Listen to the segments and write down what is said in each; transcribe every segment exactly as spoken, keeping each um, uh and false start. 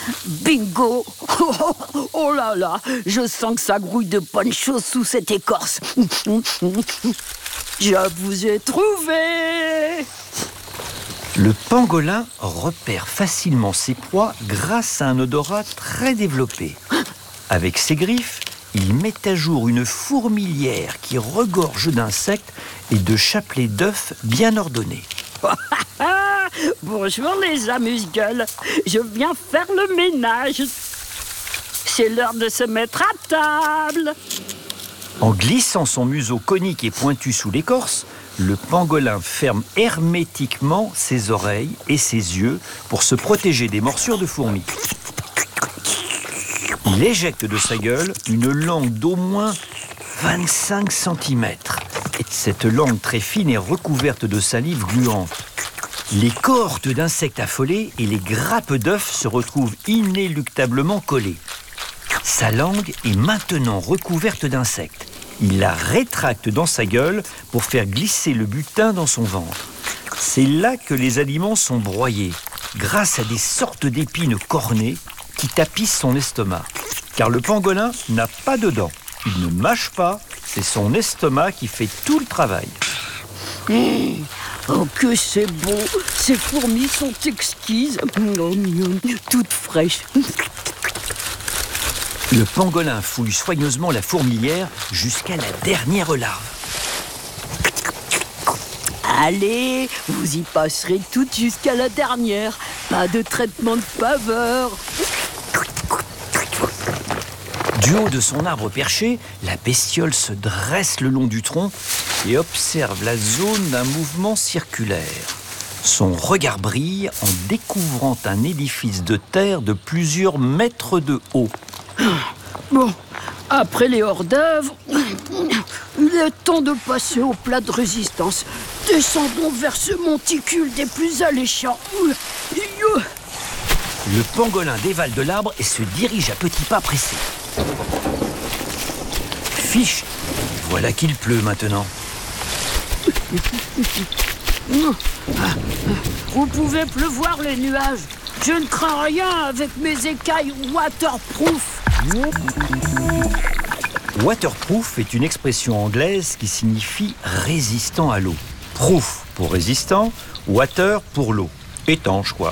Bingo. Oh là là, je sens que ça grouille de bonnes choses sous cette écorce. Je vous ai trouvé. Le pangolin repère facilement ses proies grâce à un odorat très développé. Avec ses griffes, il met à jour une fourmilière qui regorge d'insectes et de chapelets d'œufs bien ordonnés. Bonjour les amuse-gueules, je viens faire le ménage. C'est l'heure de se mettre à table. En glissant son museau conique et pointu sous l'écorce, le pangolin ferme hermétiquement ses oreilles et ses yeux pour se protéger des morsures de fourmis. Il éjecte de sa gueule une langue d'au moins vingt-cinq centimètres. Cette langue très fine est recouverte de salive gluante. Les cohortes d'insectes affolés et les grappes d'œufs se retrouvent inéluctablement collées. Sa langue est maintenant recouverte d'insectes. Il la rétracte dans sa gueule pour faire glisser le butin dans son ventre. C'est là que les aliments sont broyés, grâce à des sortes d'épines cornées qui tapissent son estomac. Car le pangolin n'a pas de dents. Il ne mâche pas, c'est son estomac qui fait tout le travail. Mmh. Oh, que c'est beau. Ces fourmis sont exquises, toutes fraîches. Le pangolin fouille soigneusement la fourmilière jusqu'à la dernière larve. Allez, vous y passerez toutes jusqu'à la dernière. Pas de traitement de faveur. Du haut de son arbre perché, la bestiole se dresse le long du tronc et observe la zone d'un mouvement circulaire. Son regard brille en découvrant un édifice de terre de plusieurs mètres de haut. Bon, après les hors-d'œuvre, il est temps de passer au plat de résistance. Descendons vers ce monticule des plus alléchants. Le pangolin dévale de l'arbre et se dirige à petits pas pressés. Fiche, voilà qu'il pleut maintenant. Vous pouvez pleuvoir les nuages. Je ne crains rien avec mes écailles waterproof. Waterproof est une expression anglaise qui signifie résistant à l'eau. Proof pour résistant, water pour l'eau. Étanche, quoi.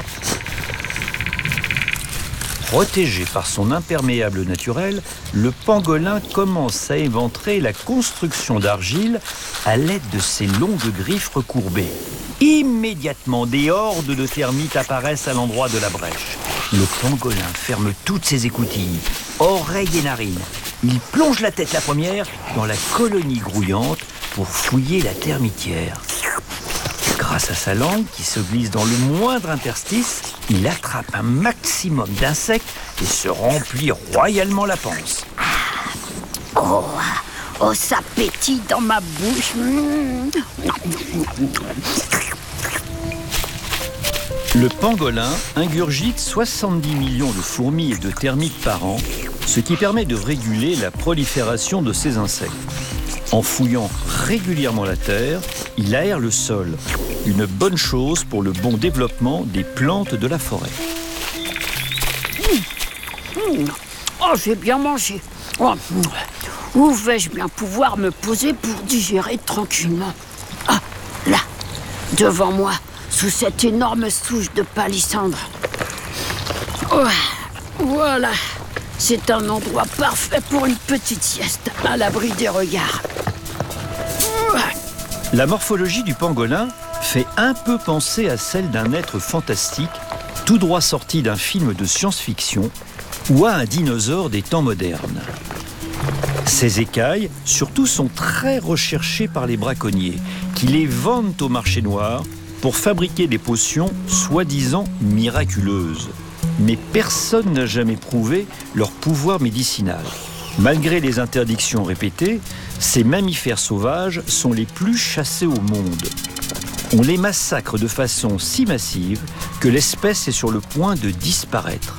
Protégé par son imperméable naturel, le pangolin commence à éventrer la construction d'argile à l'aide de ses longues griffes recourbées. Immédiatement, des hordes de termites apparaissent à l'endroit de la brèche. Le pangolin ferme toutes ses écoutilles, oreilles et narines. Il plonge la tête la première dans la colonie grouillante pour fouiller la termitière. Grâce à sa langue qui se glisse dans le moindre interstice, il attrape un maximum d'insectes et se remplit royalement la panse. Oh, oh, ça pétille dans ma bouche. Le pangolin ingurgite soixante-dix millions de fourmis et de termites par an, ce qui permet de réguler la prolifération de ces insectes. En fouillant régulièrement la terre, il aère le sol. Une bonne chose pour le bon développement des plantes de la forêt. Mmh. Mmh. Oh, j'ai bien mangé. Oh. Où vais-je bien pouvoir me poser pour digérer tranquillement? Ah, là, devant moi, sous cette énorme souche de palissandre. Oh, voilà, c'est un endroit parfait pour une petite sieste, à l'abri des regards. La morphologie du pangolin fait un peu penser à celle d'un être fantastique, tout droit sorti d'un film de science-fiction, ou à un dinosaure des temps modernes. Ces écailles, surtout, sont très recherchées par les braconniers, qui les vendent au marché noir pour fabriquer des potions soi-disant miraculeuses. Mais personne n'a jamais prouvé leur pouvoir médicinal. Malgré les interdictions répétées, ces mammifères sauvages sont les plus chassés au monde. On les massacre de façon si massive que l'espèce est sur le point de disparaître.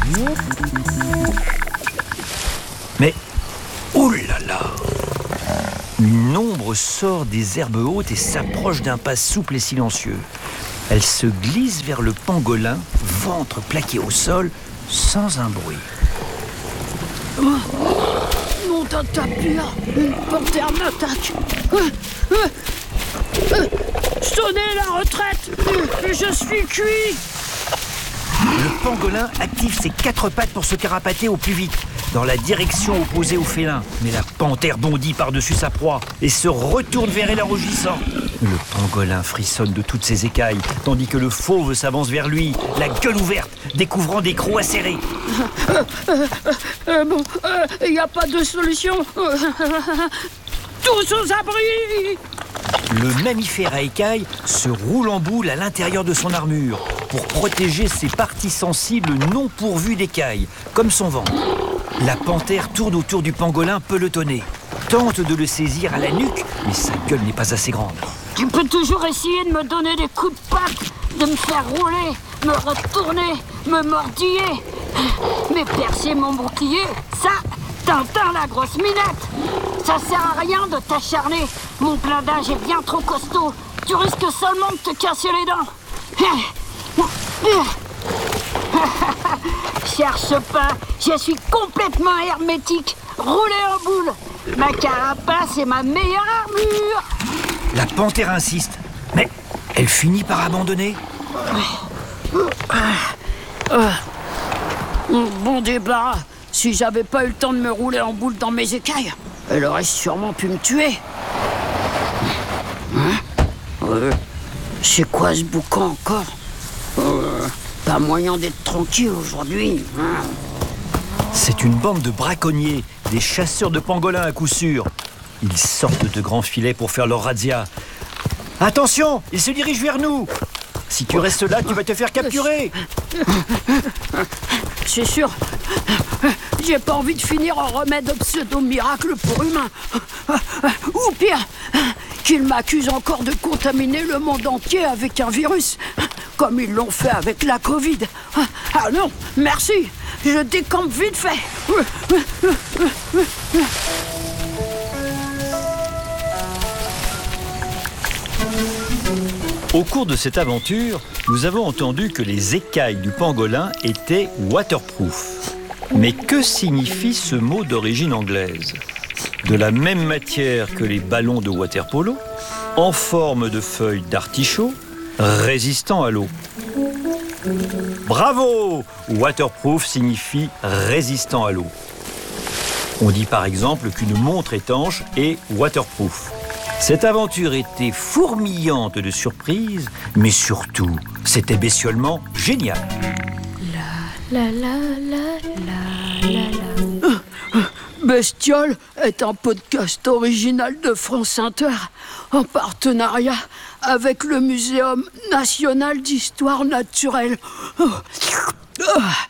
Mais, oh là là! Une ombre sort des herbes hautes et s'approche d'un pas souple et silencieux. Elle se glisse vers le pangolin, ventre plaqué au sol, sans un bruit. Nom d'un tapir, une panthère m'attaque. Euh, euh, euh, Sonnez la retraite, euh, je suis cuit. Le pangolin active ses quatre pattes pour se carapater au plus vite, dans la direction opposée au félin. Mais la panthère bondit par-dessus sa proie et se retourne vers elle en rugissant. Le pangolin frissonne de toutes ses écailles, tandis que le fauve s'avance vers lui, la gueule ouverte, découvrant des crocs acérés. Euh, euh, euh, bon, il n'y a pas de solution. Euh, tous aux abris. Le mammifère à écailles se roule en boule à l'intérieur de son armure pour protéger ses parties sensibles non pourvues d'écailles, comme son ventre. La panthère tourne autour du pangolin pelotonné, tente de le saisir à la nuque, mais sa gueule n'est pas assez grande. Tu peux toujours essayer de me donner des coups de patte, de me faire rouler, me retourner, me mordiller. Mais percer mon bouclier, ça, Tintin la grosse minette. Ça sert à rien de t'acharner. Mon blindage est bien trop costaud. Tu risques seulement de te casser les dents. Cherche pas, je suis complètement hermétique, roulé en boule. Ma carapace est ma meilleure armure. La panthère insiste, mais elle finit par abandonner. Bon débarras. Si j'avais pas eu le temps de me rouler en boule dans mes écailles, elle aurait sûrement pu me tuer. Hein euh, C'est quoi ce boucan encore euh, Pas moyen d'être tranquille aujourd'hui. Hein C'est une bande de braconniers, des chasseurs de pangolins à coup sûr. Ils sortent de grands filets pour faire leur razzia. Attention, ils se dirigent vers nous. Si tu restes là, tu vas te faire capturer. C'est sûr. J'ai pas envie de finir en remède pseudo-miracle pour humains. Ou pire, qu'ils m'accusent encore de contaminer le monde entier avec un virus, comme ils l'ont fait avec la Covid. Ah non, merci, je décampe vite fait. Au cours de cette aventure, nous avons entendu que les écailles du pangolin étaient waterproof. Mais que signifie ce mot d'origine anglaise ? De la même matière que les ballons de water-polo, en forme de feuilles d'artichaut, résistant à l'eau. Bravo ! Waterproof signifie résistant à l'eau. On dit par exemple qu'une montre étanche est waterproof. Cette aventure était fourmillante de surprises, mais surtout, c'était bestiolement génial. La la la la la la. Bestiole est un podcast original de France Inter en partenariat avec le Muséum national d'histoire naturelle.